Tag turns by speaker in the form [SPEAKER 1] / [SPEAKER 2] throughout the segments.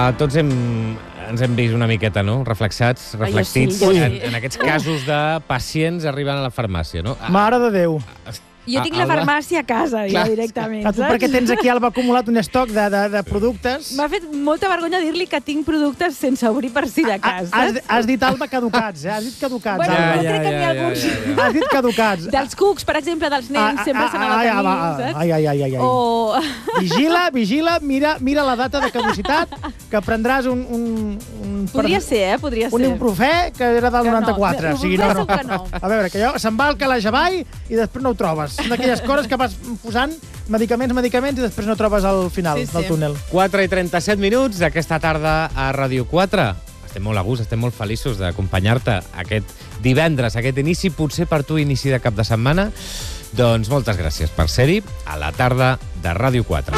[SPEAKER 1] Tots ens hem vist una miqueta, no? Reflexits en aquests casos de pacients arribant a la farmàcia, no?
[SPEAKER 2] Mare de Déu.
[SPEAKER 3] Jo tinc la farmàcia a casa, ja, directament.
[SPEAKER 2] Tu perquè tens aquí, Alba, acumulat un estoc de productes.
[SPEAKER 3] M'ha fet molta vergonya dir-li que tinc productes sense obrir per si de cas.
[SPEAKER 2] Has dit, Alba, caducats, eh? Has dit caducats.
[SPEAKER 3] Bueno, crec que n'hi ha alguns.
[SPEAKER 2] Has dit caducats.
[SPEAKER 3] Dels cucs, per exemple, dels nens, sempre se n'ha de tenir, saps?
[SPEAKER 2] Ai. Vigila, mira la data de caducitat, que prendràs un...
[SPEAKER 3] Podria ser, podria ser.
[SPEAKER 2] Un ibuprofè que era del 94.
[SPEAKER 3] No.
[SPEAKER 2] A veure, que allò se'n va al calaix avall i després no ho trobes. Són d'aquelles coses que vas posant medicaments i després no trobes al final del túnel.
[SPEAKER 1] 4:37 aquesta tarda a Ràdio 4. Estem molt a gust, estem molt feliços d'acompanyar-te aquest divendres, aquest inici, potser per tu inici de cap de setmana. Doncs moltes gràcies per ser-hi a la tarda de Ràdio 4.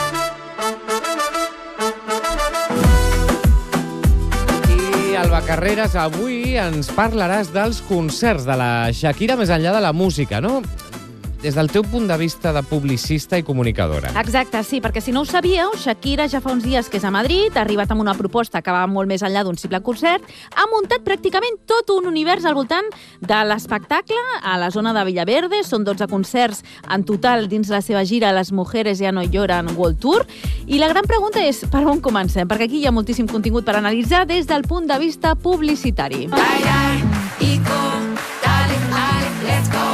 [SPEAKER 1] Alba Carreras, avui ens parlaràs dels concerts de la Shakira més enllà de la música, no? Des del teu punt de vista de publicista i comunicadora.
[SPEAKER 3] Exacte, sí, perquè si no ho sabíeu, Shakira ja fa uns dies que és a Madrid, ha arribat amb una proposta que va molt més enllà d'un simple concert, ha muntat pràcticament tot un univers al voltant de l'espectacle a la zona de Villaverde. Són 12 concerts en total dins la seva gira Las Mujeres Ya No Lloran World Tour. I la gran pregunta és per on comencem? Perquè aquí hi ha moltíssim contingut per analitzar des del punt de vista publicitari.
[SPEAKER 4] Let's go.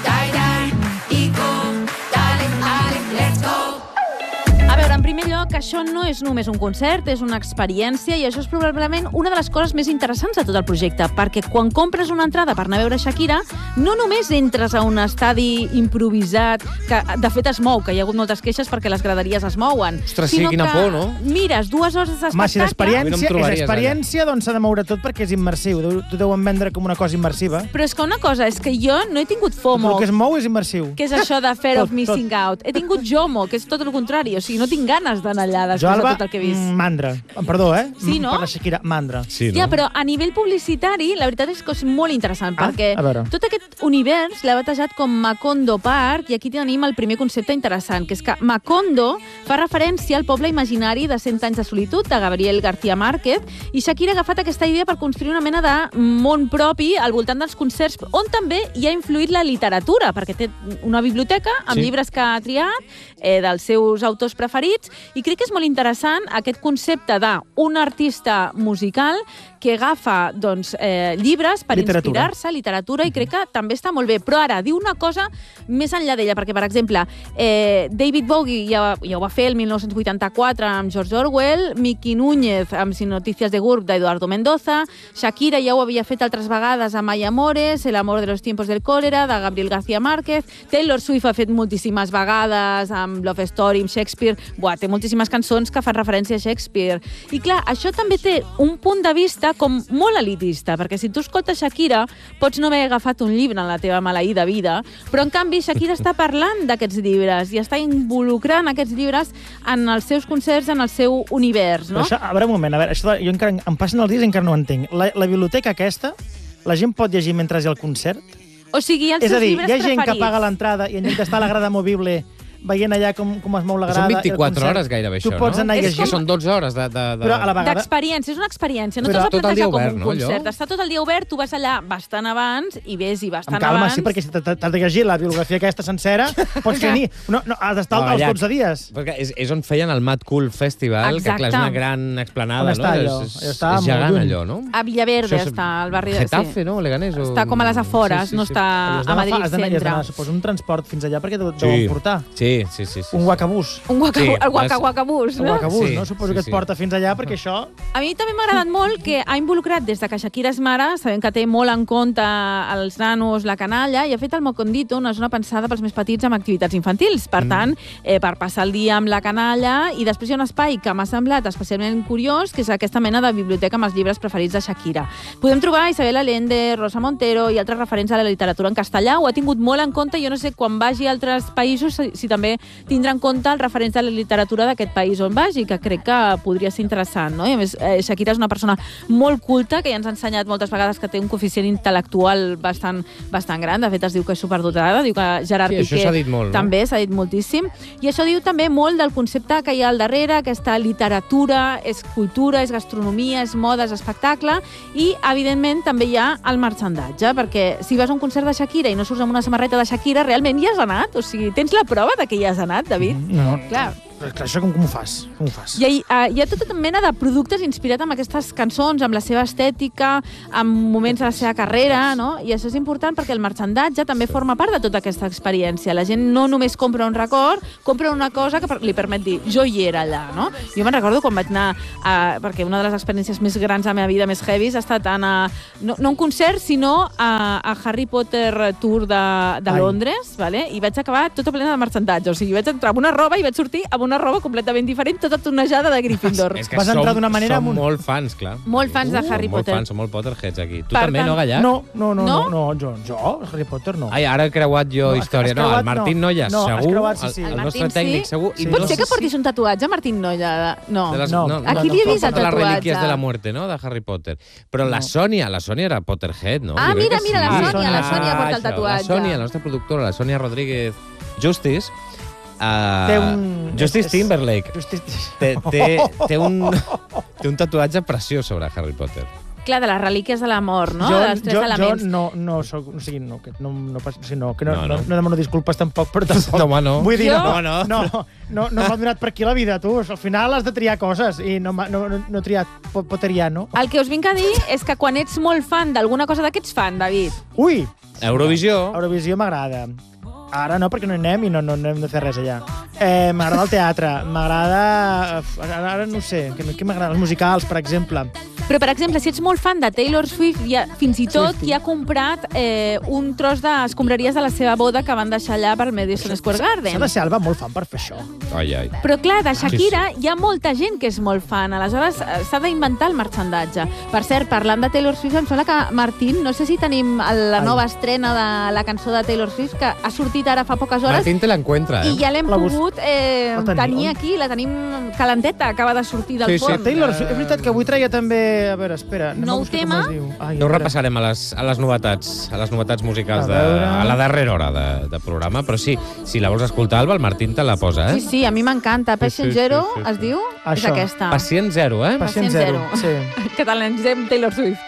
[SPEAKER 3] En primer lloc, això no és només un concert, és una experiència i això és probablement una de les coses més interessants de tot el projecte, perquè quan compres una entrada per anar a veure Shakira, no només entres a un estadi improvisat, que de fet es mou, que hi ha hagut moltes queixes perquè les graderies es mouen.
[SPEAKER 1] Ostres, sí, quina por, no?
[SPEAKER 3] Mires 2 hores d'espectacle...
[SPEAKER 2] Home, si d'experiència, doncs s'ha de moure tot perquè és immersiu. T'ho deuen vendre com una cosa immersiva.
[SPEAKER 3] Però és que una cosa, és que jo no he tingut FOMO.
[SPEAKER 2] El que es mou és immersiu.
[SPEAKER 3] Que és això de fear of missing out. He tingut JOMO, que és tot el contrari. O sigui, no tinc ganes d'anar allà després de tot el que he vist.
[SPEAKER 2] Mandra. Perdó,
[SPEAKER 3] Sí, no?
[SPEAKER 2] Per la Shakira, mandra.
[SPEAKER 1] Sí, no?
[SPEAKER 3] Ja, però a nivell publicitari, la veritat és que és molt interessant, perquè tot aquest univers l'ha batejat com Macondo Park, i aquí tenim el primer concepte interessant, que és que Macondo fa referència al poble imaginari de 100 anys de solitud de Gabriel García Márquez, i Shakira ha agafat aquesta idea per construir una mena de món propi al voltant dels concerts, on també hi ha influït la literatura, perquè té una biblioteca amb llibres que ha triat, dels seus autors preferits, i crec que és molt interessant aquest concepte d'un artista musical que agafa llibres per inspirar-se, literatura, i crec que també està molt bé. Però ara, diu una cosa més enllà d'ella, perquè, per exemple, David Bowie ja ho va fer el 1984 amb George Orwell, Miki Núñez amb Sin Noticias de GURB d'Eduardo Mendoza, Shakira ja ho havia fet altres vegades amb Ay Amores, El amor de los tiempos del cólera, de Gabriel García Márquez, Taylor Swift ha fet moltíssimes vegades amb Love Story, amb Shakespeare, té moltíssimes cançons que fan referència a Shakespeare. I clar, això també té un punt de vista com molt elitista, perquè si tu escoltes Shakira pots no haver agafat un llibre en la teva maleïda vida, però en canvi Shakira està parlant d'aquests llibres i està involucrant aquests llibres en els seus concerts, en el seu univers, no?
[SPEAKER 2] Però això, a veure un moment, això jo encara, em passen els dies i encara no ho entenc. La biblioteca aquesta, la gent pot llegir mentre hi ha el concert?
[SPEAKER 3] O sigui, els seus llibres preferits.
[SPEAKER 2] És a dir, hi ha gent que paga l'entrada i en lloc d'estar a la grada movible veient allà com es mou la grada.
[SPEAKER 1] Són 24 hores gairebé, això, no?
[SPEAKER 2] Tu pots anar a llegir.
[SPEAKER 1] Són 12 hores
[SPEAKER 3] d'experiència, és una experiència. No t'has de plantejar com un concert. Està tot el dia obert, tu vas allà bastant abans i ves i bastant abans.
[SPEAKER 2] Amb calma, sí, perquè si t'has de llegir la bibliografia aquesta sencera, pots tenir... No, has d'estar als 12 dies.
[SPEAKER 1] Perquè és on feien el Mad Cool Festival, que clar, és una gran explanada, no? És gegant allò, no?
[SPEAKER 3] A Villaverde està, al barri de...
[SPEAKER 1] Getafe, no? Leganés.
[SPEAKER 3] Està com a les afores, no està a Madrid centre.
[SPEAKER 2] Suposo un transport fins allà perquè deuen portar.
[SPEAKER 1] Sí.
[SPEAKER 2] Un guacabús.
[SPEAKER 3] El guacabús, no?
[SPEAKER 2] El guacabús, no? Suposo que et porta fins allà, perquè això...
[SPEAKER 3] A mi també m'ha agradat molt que ha involucrat, des de que Shakira és mare, sabem que té molt en compte els nanos, la canalla, i ha fet el Mocondito, una zona pensada pels més petits amb activitats infantils. Per tant, per passar el dia amb la canalla, i després hi ha un espai que m'ha semblat especialment curiós, que és aquesta mena de biblioteca amb els llibres preferits de Shakira. Podem trobar Isabel Allende, Rosa Montero i altres referents a la literatura en castellà. Ho ha tingut molt en compte. Jo no sé, quan vagi a altres països, si també també tindre en compte els referents de la literatura d'aquest país on vagi, que crec que podria ser interessant, no? I a més, Shakira és una persona molt culta, que ja ens ha ensenyat moltes vegades que té un coeficient intel·lectual bastant gran. De fet, es diu que és superdotada, diu que Gerard Piqué també s'ha dit moltíssim. I això diu també molt del concepte que hi ha al darrere, aquesta literatura, és cultura, és gastronomia, és moda, és espectacle, i, evidentment, també hi ha el marxandatge, perquè si vas a un concert de Shakira i no surts amb una samarreta de Shakira, realment hi has anat? O sigui, tens la prova de que hi has anat, David?
[SPEAKER 2] No.
[SPEAKER 3] Clar.
[SPEAKER 2] Això com ho fas?
[SPEAKER 3] Hi ha tota mena de productes inspirats en aquestes cançons, amb la seva estètica, amb moments de la seva carrera, no? I això és important perquè el marxandatge també forma part de tota aquesta experiència. La gent no només compra un record, compra una cosa que li permet dir jo hi era allà, no? Jo me'n recordo quan vaig anar perquè una de les experiències més grans de la meva vida, més heavies, ha estat anar, no un concert, sinó a Harry Potter Tour de Londres, vale? I vaig acabar tota plena de marxandatge. O sigui, vaig entrar amb una roba i vaig sortir amb una roba completament diferent, tota tonejada de Gryffindor.
[SPEAKER 2] Vas entrar d'una manera...
[SPEAKER 1] Som molt fans, clar.
[SPEAKER 3] Molt fans de Harry Potter.
[SPEAKER 1] Molt fans, som molt Potterheads aquí. Tu també, no, Gallac?
[SPEAKER 2] No, jo, Harry Potter no.
[SPEAKER 1] Ai, ara he creuat jo història. No, el Martín Noia, segur.
[SPEAKER 2] El
[SPEAKER 1] nostre tècnic, segur.
[SPEAKER 3] Pot ser que portis un tatuatge, Martín Noia? No. Aquí li he vist el tatuatge.
[SPEAKER 1] Les relíquies de la muerte, no?, de Harry Potter. Però la Sònia era Potterhead, no?
[SPEAKER 3] Ah, mira, la Sònia porta el tatuatge.
[SPEAKER 1] La Sònia, la nostra productora, la Sònia Rodríguez Justice, Justice Timberlake té un tatuatge preciós sobre Harry Potter.
[SPEAKER 3] Clar, de les relíquies de la mort, no? Dels tres elements.
[SPEAKER 2] Jo no soc... O sigui, no demano disculpes tampoc, però tampoc...
[SPEAKER 1] No, home, no.
[SPEAKER 2] Vull dir, no m'ha donat per aquí la vida, tu. Al final has de triar coses i no he triat potteriano.
[SPEAKER 3] El que us vinc a dir és que quan ets molt fan d'alguna cosa de què ets fan, David?
[SPEAKER 2] Ui!
[SPEAKER 1] Eurovisió.
[SPEAKER 2] Eurovisió m'agrada. Ara no, perquè no hi anem i no hem de fer res allà. M'agrada el teatre, m'agrada... Ara no sé, què m'agrada? Els musicals, per exemple.
[SPEAKER 3] Però, per exemple, si ets molt fan de Taylor Swift, fins i tot qui ha comprat un tros d'escombraries de la seva boda que van deixar allà per Madison Square Garden.
[SPEAKER 2] S'ha de ser Alba molt fan per fer això.
[SPEAKER 1] Ai.
[SPEAKER 3] Però, clar, de Shakira hi ha molta gent que és molt fan. Aleshores, s'ha d'inventar el marxandatge. Per cert, parlant de Taylor Swift, em sembla que, Martín, no sé si tenim la nova estrena de la cançó de Taylor Swift, que ha sortit ara fa poques hores.
[SPEAKER 1] Martín te l'encuentra,
[SPEAKER 3] I ja l'hem pogut tenir aquí, la tenim calenteta, acaba de sortir del forn.
[SPEAKER 2] Taylor Swift, és veritat que avui treia també... A veure, espera.
[SPEAKER 3] Nou tema.
[SPEAKER 1] No ho repassarem a les novetats musicals a la darrera hora de programa, però sí, si la vols escoltar, Alba, el Martín te la posa, eh?
[SPEAKER 3] Sí, a mi m'encanta. Patient Zero, es diu? És aquesta.
[SPEAKER 1] Pacient Zero, eh?
[SPEAKER 3] Pacient Zero. Catalitzem Taylor Swift.